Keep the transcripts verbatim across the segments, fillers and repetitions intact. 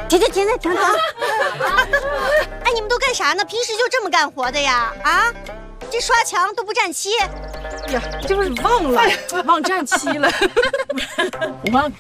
停停停停停停！哎，你们都干啥呢？平时就这么干活的呀？啊，这刷墙都不站期。 呀，这不是忘了，忘站期了。我忘了。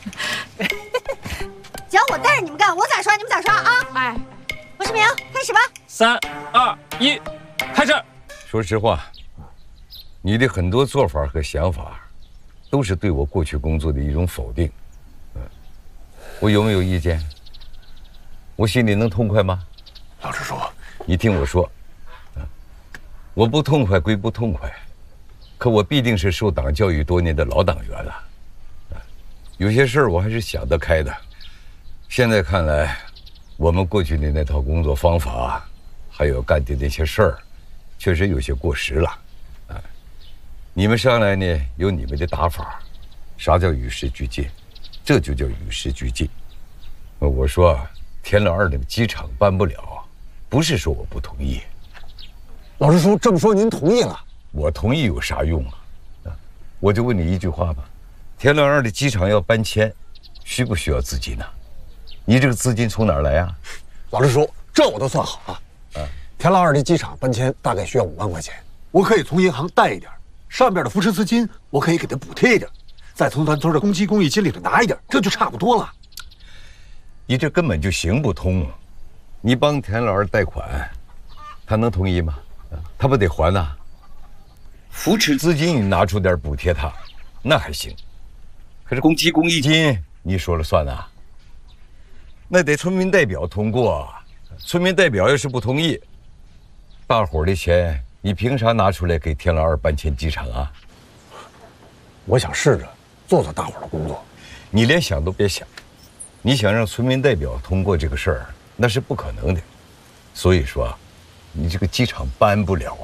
行，我带着你们干，我咋刷你们咋刷啊！ 哎， 王世明，开始吧。 三二一，开始。说实话，你的很多做法和想法，都是对我过去工作的一种否定。嗯，我有没有意见？我心里能痛快吗？ 老实说， 你听我说，啊，我不痛快归不痛快，可我必定是受党教育多年的老党员了。啊，有些事儿我还是想得开的。现在看来，我们过去的那套工作方法，还有干的那些事儿，确实有些过时了。啊，你们上来呢有你们的打法，啥叫与时俱进？这就叫与时俱进。我说天乐二那个机场办不了，不是说我不同意。 老实说，这么说您同意了？ 我同意有啥用啊？啊，我就问你一句话吧，天乐二的机场要搬迁，需不需要资金呢？你这个资金从哪儿来啊？ 老实说，这我都算好了。啊，天乐二的机场搬迁大概需要五万块钱，我可以从银行贷一点，上边的扶持资金我可以给他补贴一点，再从咱村的公积公益金里头拿一点，这就差不多了。 你这根本就行不通。你帮田老二贷款，他能同意吗？他不得还呐？扶持资金你拿出点补贴他，那还行。可是公积公益金你说了算呐？那得村民代表通过，村民代表要是不同意，大伙儿的钱你凭啥拿出来给田老二搬迁机场啊？ 我想试着做做大伙儿的工作。 你连想都别想。你想让村民代表通过这个事儿，那是不可能的。所以说，你这个机场搬不了。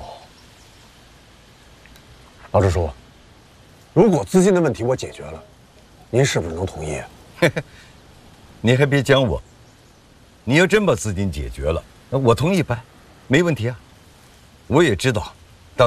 老实说，如果资金的问题我解决了，您是不是能同意？ 你还别讲我，你要真把资金解决了，那我同意搬，没问题啊。我也知道